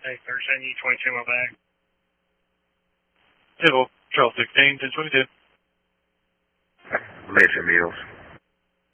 Hey, sir, send you 22 my bag. Table, Charles 16, 1022. Metro Mills.